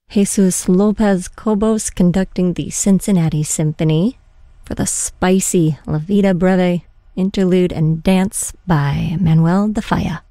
Jesus Lopez Cobos conducting the Cincinnati Symphony for the spicy La Vida Breve interlude and dance by Manuel de Falla.